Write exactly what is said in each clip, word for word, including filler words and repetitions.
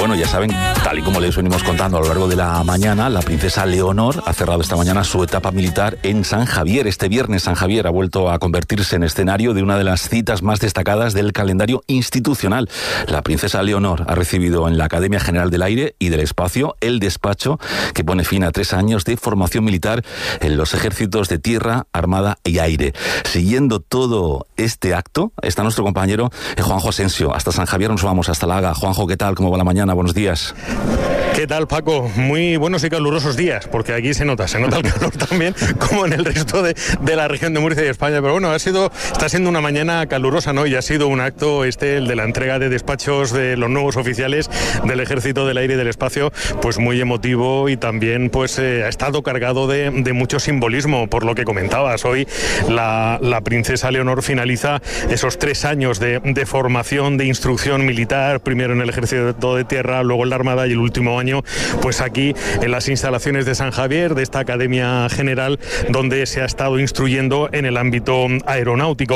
Bueno, ya saben, tal y como les venimos contando a lo largo de la mañana, la princesa Leonor ha cerrado esta mañana su etapa militar en San Javier. Este viernes San Javier ha vuelto a convertirse en escenario de una de las citas más destacadas del calendario institucional. La princesa Leonor ha recibido en la Academia General del Aire y del Espacio el despacho que pone fin a tres años de formación militar en los ejércitos de tierra, armada y aire. Siguiendo todo este acto está nuestro compañero Juanjo Asensio. Hasta San Javier nos vamos, hasta la Haga. Juanjo, ¿qué tal? ¿Cómo va la mañana? Buenos días. ¿Qué tal, Paco? Muy buenos y calurosos días, porque aquí se nota, se nota el calor también, como en el resto de, de la región de Murcia y España. Pero bueno, ha sido, está siendo una mañana calurosa, ¿no? Y ha sido un acto este, el de la entrega de despachos de los nuevos oficiales del Ejército del Aire y del Espacio, pues muy emotivo y también pues eh, ha estado cargado de, de mucho simbolismo, por lo que comentabas. Hoy la, la princesa Leonor finaliza esos tres años de, de formación, de instrucción militar, primero en el Ejército de Tierra, luego en la Armada y el último año pues aquí en las instalaciones de San Javier, de esta Academia General, donde se ha estado instruyendo en el ámbito aeronáutico.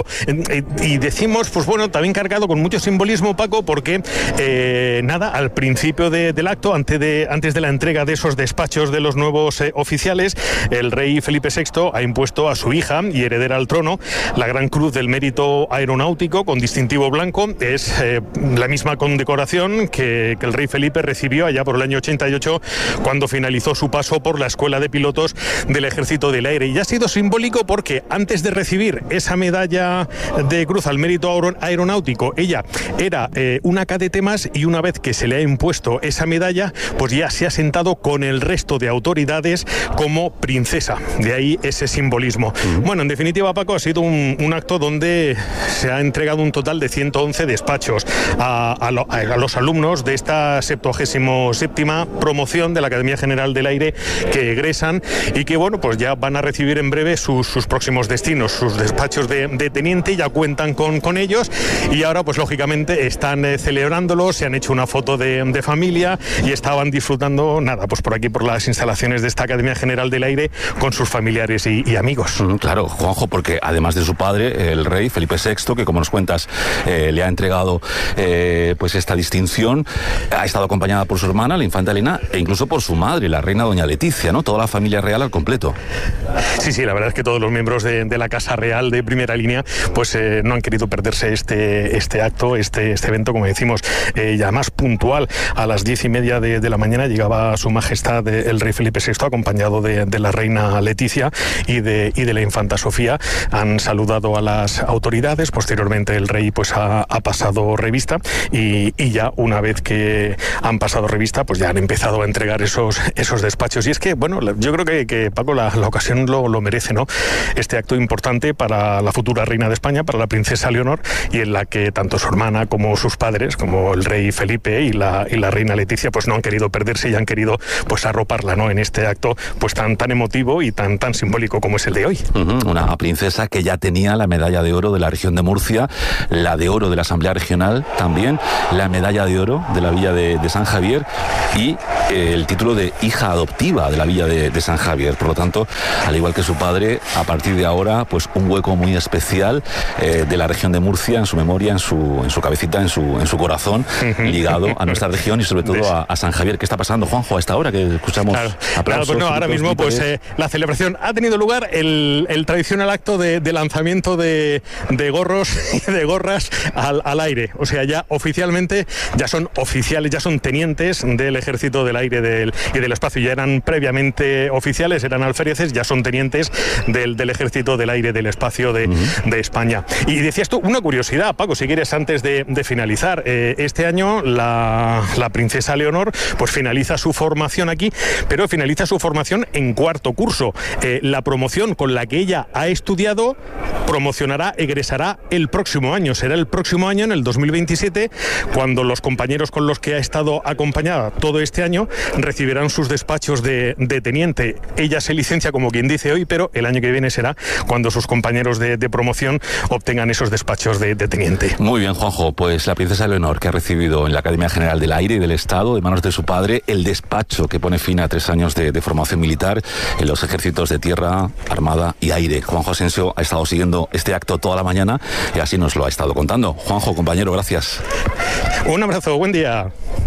Y decimos, pues bueno, también cargado con mucho simbolismo, Paco, porque eh, nada, al principio de, del acto, antes de, antes de la entrega de esos despachos de los nuevos eh, oficiales, el rey Felipe sexto ha impuesto a su hija y heredera al trono la Gran Cruz del Mérito Aeronáutico con distintivo blanco. Es eh, la misma condecoración que, que el rey Felipe recibió allá por el año ochenta y ocho, cuando finalizó su paso por la Escuela de Pilotos del Ejército del Aire. Y ha sido simbólico porque antes de recibir esa medalla de Cruz al Mérito Aeronáutico, ella era eh, una cadete más, y una vez que se le ha impuesto esa medalla, pues ya se ha sentado con el resto de autoridades como princesa. De ahí ese simbolismo. Uh-huh. Bueno, en definitiva, Paco, ha sido un, un acto donde se ha entregado un total de ciento once despachos a, a, lo, a los alumnos de esta septuagésimo séptima promoción de la Academia General del Aire que egresan y que, bueno, pues ya van a recibir en breve sus, sus próximos destinos, sus despachos de, de teniente. Ya cuentan con, con ellos y ahora, pues lógicamente, están eh, celebrándolo, se han hecho una foto de, de familia y estaban disfrutando, nada, pues por aquí, por las instalaciones de esta Academia General del Aire, con sus familiares y, y amigos. Mm, claro, Juanjo, porque además de su padre, el rey Felipe sexto, que como nos cuentas, eh, le ha entregado eh, pues esta distinción, ha estado acompañada por su hermana, la infanta Elena, e incluso por su madre, la reina doña Leticia, ¿no? Toda la familia real al completo. Sí, sí, la verdad es que todos los miembros de, de la Casa Real de primera línea pues eh, no han querido perderse este, este acto, este, este evento, como decimos, eh, ya más puntual. A las diez y media de, de la mañana llegaba su majestad eh, el rey Felipe sexto, acompañado de, de la reina Leticia y de, y de la infanta Sofía. Han saludado a las autoridades, posteriormente el rey pues ha, ha pasado revista y, y ya una vez que han pasado revista, pues ya han empezado a entregar esos, esos despachos. Y es que, bueno, yo creo que, que Paco, la, la ocasión lo, lo merece, ¿no? Este acto importante para la futura reina de España, para la princesa Leonor, y en la que tanto su hermana como sus padres, como el rey Felipe y la, y la reina Leticia, pues no han querido perderse y han querido pues arroparla, ¿no? En este acto pues tan, tan emotivo y tan, tan simbólico como es el de hoy. Uh-huh. Una princesa que ya tenía la medalla de oro de la región de Murcia, la de oro de la Asamblea Regional también, la medalla de oro de la Villa de, de San Javier y eh, el título de hija adoptiva de la Villa de, de San Javier. Por lo tanto, al igual que su padre, a partir de ahora, pues un hueco muy especial eh, de la región de Murcia en su memoria, en su, en su cabecita, en su, en su corazón, ligado a nuestra región y sobre todo a, a San Javier. ¿Qué está pasando, Juanjo, a esta hora que escuchamos claro, aplausos? Claro, pues no, ahora mismo pues eh, la celebración ha tenido lugar, el, el tradicional acto de, de lanzamiento de, de gorros y de gorras al, al aire. O sea, ya oficialmente, ya son oficiales, ya son tenientes del Ejército del Aire del, y del Espacio. Ya eran previamente oficiales, eran alféreces, ya son tenientes del, del Ejército del Aire y del Espacio de, uh-huh. de España. Y decías tú, una curiosidad, Paco, si quieres, antes de, de finalizar. Eh, este año la, la princesa Leonor pues finaliza su formación aquí, pero finaliza su formación en cuarto curso. Eh, la promoción con la que ella ha estudiado promocionará, egresará el próximo año. Será el próximo año, en el dos mil veintisiete, cuando los compañeros con los que ha estado acompañada todo este año recibirán sus despachos de, de teniente. Ella se licencia, como quien dice, hoy, pero el año que viene será cuando sus compañeros de, de promoción obtengan esos despachos de, de teniente. Muy bien, Juanjo, pues la princesa Leonor, que ha recibido en la Academia General del Aire y del Estado, de manos de su padre, el despacho que pone fin a tres años de, de formación militar en los ejércitos de tierra, armada y aire. Juanjo Asensio ha estado siguiendo este acto toda la mañana y así nos lo ha estado contando. Juanjo, compañero, gracias. Un abrazo, buen día.